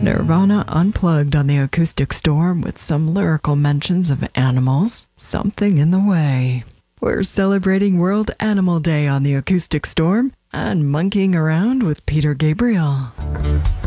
Nirvana Unplugged on the Acoustic Storm with some lyrical mentions of animals, something in the way. We're celebrating World Animal Day on the Acoustic Storm and monkeying around with Peter Gabriel.